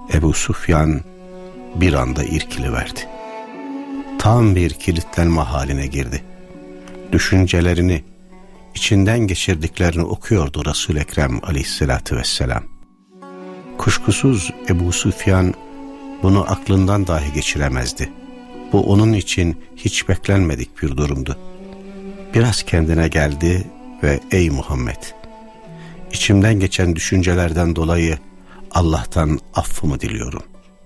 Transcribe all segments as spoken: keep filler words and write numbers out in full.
Ebu Süfyan bir anda irkiliverdi. Tam bir kilitlenme haline girdi. Düşüncelerini, içinden geçirdiklerini okuyordu Resul-i Ekrem aleyhissalatü vesselam. Kuşkusuz Ebu Süfyan bunu aklından dahi geçiremezdi. Bu onun için hiç beklenmedik bir durumdu. Biraz kendine geldi ve ey Muhammed, içimden geçen düşüncelerden dolayı Allah'tan affımı diliyorum.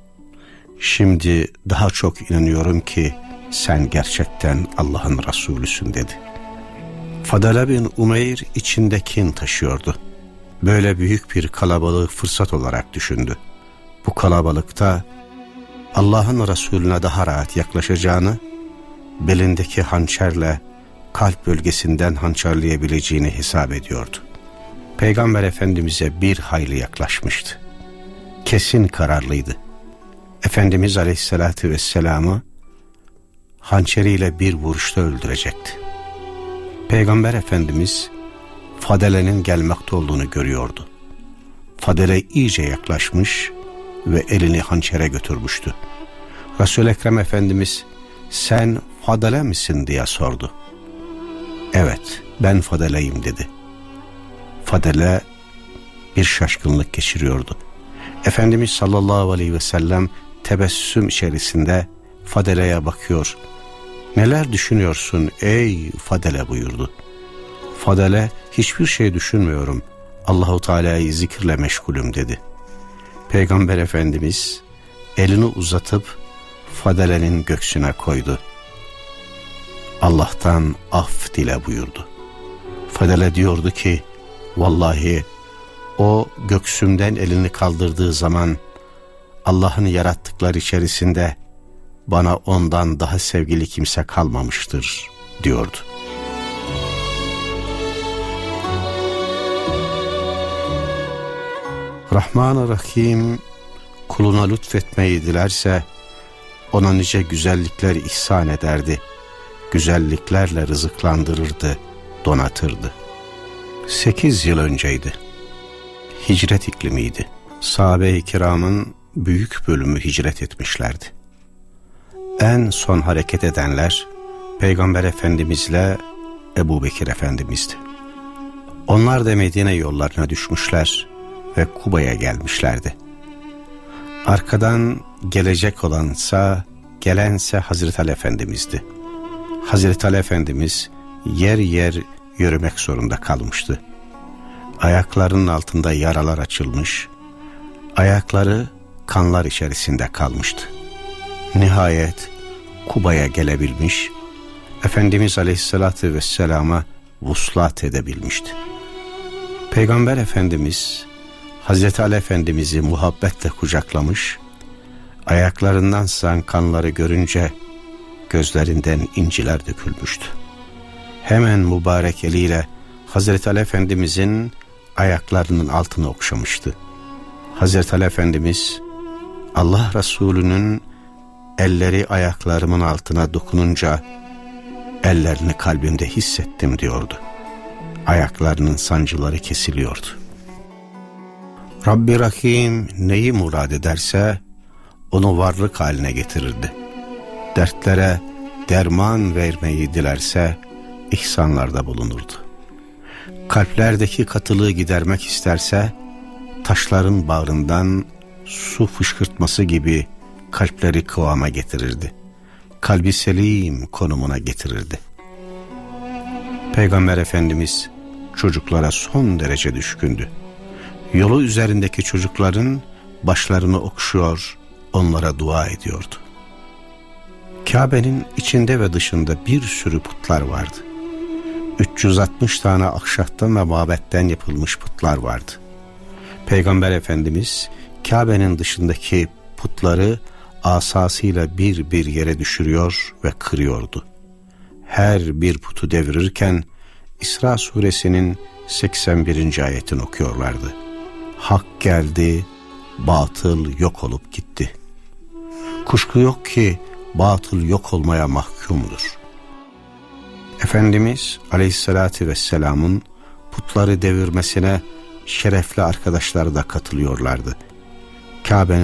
Şimdi daha çok inanıyorum ki sen gerçekten Allah'ın Resulüsün dedi. Fadale bin Umeyr içinde kin taşıyordu. Böyle büyük bir kalabalığı fırsat olarak düşündü. Bu kalabalıkta Allah'ın Resulüne daha rahat yaklaşacağını, belindeki hançerle kalp bölgesinden hançerleyebileceğini hesap ediyordu. Peygamber Efendimiz'e bir hayli yaklaşmıştı. Kesin kararlıydı. Efendimiz Aleyhisselatü Vesselam'ı hançeriyle bir vuruşta öldürecekti. Peygamber Efendimiz Fadele'nin gelmekte olduğunu görüyordu. Fadele iyice yaklaşmış ve elini hançere götürmüştü. Resul-i Ekrem Efendimiz sen Fadele misin diye sordu. Evet, ben Fadele'yim dedi. Fadele bir şaşkınlık geçiriyordu. Efendimiz sallallahu aleyhi ve sellem tebessüm içerisinde Fadele'ye bakıyor. Neler düşünüyorsun ey Fadele buyurdu. Fadele hiçbir şey düşünmüyorum, Allahu Teala'yı zikirle meşgulüm dedi. Peygamber Efendimiz elini uzatıp Fadele'nin göğsüne koydu. Allah'tan af dile buyurdu. Fadele diyordu ki vallahi o göğsümden elini kaldırdığı zaman Allah'ın yarattıkları içerisinde bana ondan daha sevgili kimse kalmamıştır diyordu. Rahman-ı Rahim kuluna lütfetmeyi dilerse ona nice güzellikler ihsan ederdi. Güzelliklerle rızıklandırırdı, donatırdı. Sekiz yıl önceydi. Hicret iklimiydi. Sahabe-i kiramın büyük bölümü hicret etmişlerdi. En son hareket edenler Peygamber Efendimizle Ebu Bekir Efendimiz'di. Onlar da Medine yollarına düşmüşler ve Kuba'ya gelmişlerdi. Arkadan gelecek olansa, gelense Hazreti Ali Efendimiz'di. Hazreti Ali Efendimiz yer yer yürümek zorunda kalmıştı. Ayaklarının altında yaralar açılmış, ayakları kanlar içerisinde kalmıştı. Nihayet Kuba'ya gelebilmiş, Efendimiz Aleyhisselatü Vesselam'a vuslat edebilmişti. Peygamber Efendimiz Hazreti Ali Efendimiz'i muhabbetle kucaklamış, ayaklarından sızan kanları görünce gözlerinden inciler dökülmüştü. Hemen mübarek eliyle Hazreti Ali Efendimiz'in ayaklarının altını okşamıştı. Hazreti Ali Efendimiz Allah Resulü'nün elleri ayaklarımın altına dokununca ellerini kalbimde hissettim diyordu. Ayaklarının sancıları kesiliyordu. Rabbi Rahim neyi murad ederse onu varlık haline getirirdi. Dertlere derman vermeyi dilerse ihsanlarda bulunurdu. Kalplerdeki katılığı gidermek isterse taşların bağrından su fışkırtması gibi kalpleri kıvama getirirdi. Kalbi selim konumuna getirirdi. Peygamber Efendimiz çocuklara son derece düşkündü. Yolu üzerindeki çocukların başlarını okşuyor, onlara dua ediyordu. Kabe'nin içinde ve dışında bir sürü putlar vardı. üç yüz altmış tane ahşaptan ve mabetten yapılmış putlar vardı. Peygamber Efendimiz Kabe'nin dışındaki putları asasıyla bir bir yere düşürüyor ve kırıyordu. Her bir putu devirirken İsra suresinin seksen birinci ayetini okuyorlardı. Hak geldi, batıl yok olup gitti. Kuşku yok ki batıl yok olmaya mahkumdur. Efendimiz Aleyhisselatü Vesselam'ın putları devirmesine şerefli arkadaşları da katılıyorlardı. Kabe'nin